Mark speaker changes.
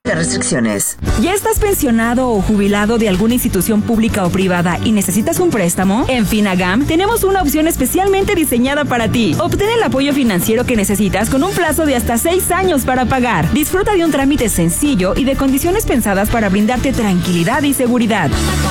Speaker 1: Las restricciones.
Speaker 2: ¿Ya estás pensionado o jubilado de alguna institución pública o privada y necesitas un préstamo? En Finagam tenemos una opción especialmente diseñada para ti. Obtén el apoyo financiero que necesitas con un plazo de hasta 6 años para pagar. Disfruta de un trámite sencillo y de condiciones pensadas para brindarte tranquilidad y seguridad.